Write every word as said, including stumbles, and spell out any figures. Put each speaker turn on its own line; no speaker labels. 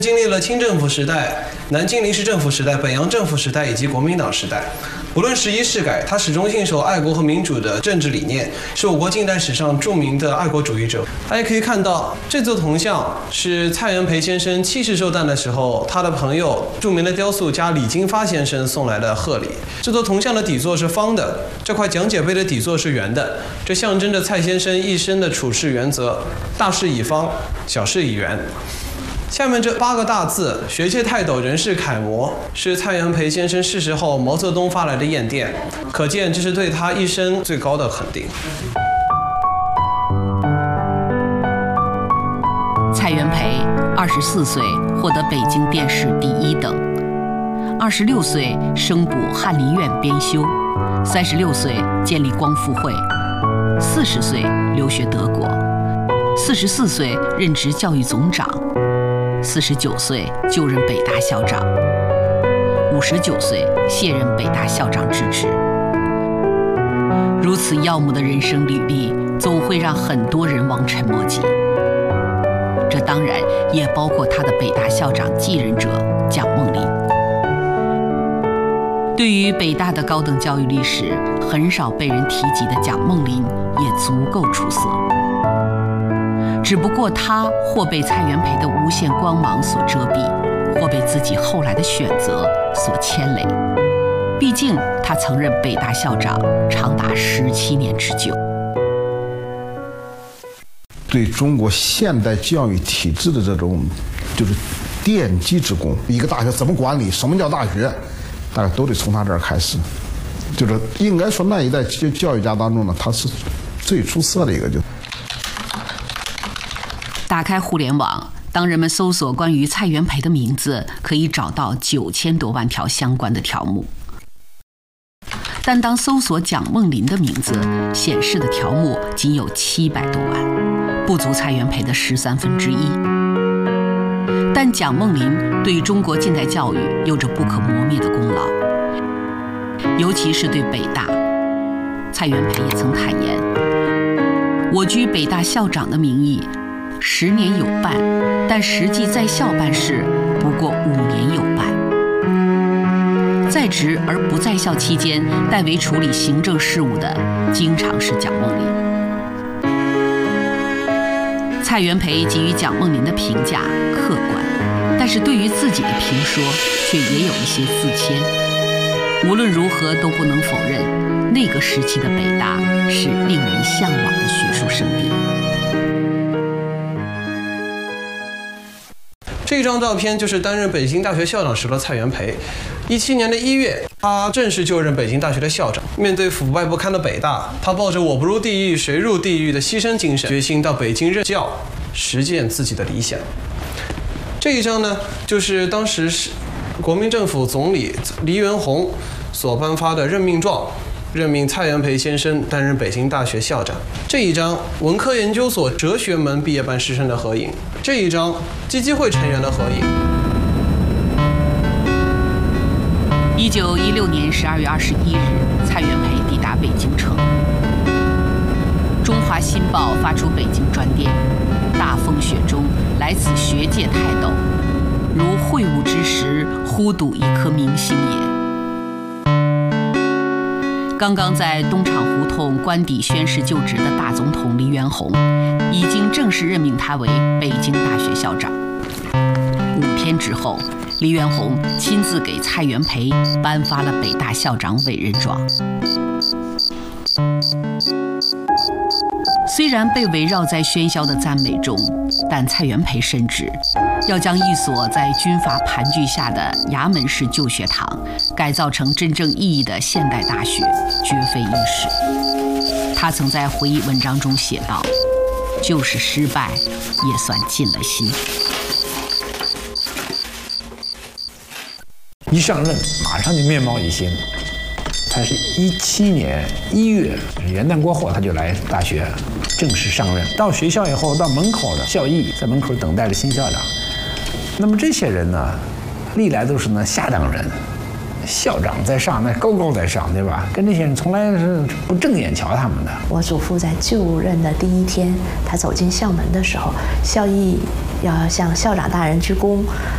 经历了清政府时代、南京临时政府时代、本洋政府时代以及国民党时代。不论时移世改，他始终信守爱国和民主的政治理念，是我国近代史上著名的爱国主义者。大家可以看到，这座铜像是蔡元培先生七十寿诞的时候，他的朋友著名的雕塑家李金发先生送来的贺礼。这座铜像的底座是方的，这块讲解碑的底座是圆的，这象征着蔡先生一生的处事原则：大事以方，小事以圆。下面这八个大字“学界泰斗，人世楷模”是蔡元培先生逝世后毛泽东发来的唁电，可见这是对他一生最高的肯定。
蔡元培二十四岁获得北京殿试第一等，二十六岁升补翰林院编修，三十六岁建立光复会，四十岁留学德国，四十四岁任职教育总长。四十九岁就任北大校长，五十九岁卸任北大校长之职。如此耀目的人生履历，总会让很多人望尘莫及。这当然也包括他的北大校长继任者蒋梦麟。对于北大的高等教育历史很少被人提及的蒋梦麟，也足够出色。只不过他或被蔡元培的无限光芒所遮蔽，或被自己后来的选择所牵累。毕竟他曾任北大校长长达十七年之久。
对中国现代教育体制的这种就是奠基之功，一个大学怎么管理，什么叫大学，大家都得从他这儿开始。就是应该说那一代教育家当中呢，他是最出色的一个。就
打开互联网，当人们搜索关于蔡元培的名字，可以找到九千多万条相关的条目。但当搜索蒋梦麟的名字，显示的条目仅有七百多万，不足蔡元培的十三分之一。但蒋梦麟对中国近代教育有着不可磨灭的功劳，尤其是对北大。蔡元培也曾坦言：“我居北大校长的名义。”十年有半，但实际在校办事不过五年有半。在职而不在校期间，代为处理行政事务的，经常是蒋梦麟。蔡元培给予蒋梦麟的评价客观，但是对于自己的评说，却也有一些自谦。无论如何都不能否认，那个时期的北大是令人向往的学术圣地。
这张照片就是担任北京大学校长时的蔡元培。一七年的一月，他正式就任北京大学的校长。面对腐败不堪的北大，他抱着“我不入地狱，谁入地狱”的牺牲精神，决心到北京任教，实践自己的理想。这一张呢，就是当时是国民政府总理黎元洪所颁发的任命状。任命蔡元培先生担任北京大学校长。这一张文科研究所哲学门毕业班师生的合影，这一张基金会成员的合影。
一九一六年十二月二十一日，蔡元培抵达北京城。中华新报发出北京专电：大风雪中，来此学界泰斗，如会晤之时，忽睹一颗明星也。刚刚在东厂胡同官邸宣誓就职的大总统黎元洪，已经正式任命他为北京大学校长。五天之后，黎元洪亲自给蔡元培颁发了北大校长委任状。虽然被围绕在喧嚣的赞美中，但蔡元培深知，要将一所在军阀盘踞下的衙门式旧学堂改造成真正意义的现代大学，绝非易事。他曾在回忆文章中写道：“就是失败，也算尽了心。”
一上任，马上就面貌一新。他是一七年一月元旦过后，他就来大学正式上任。到学校以后，到门口的校医在门口等待着新校长。那么这些人呢，历来都是呢下等人，校长在上，那高高在上，对吧？跟这些人从来是不正眼瞧他们的。
我祖父在就任的第一天，他走进校门的时候，校医要向校长大人鞠躬，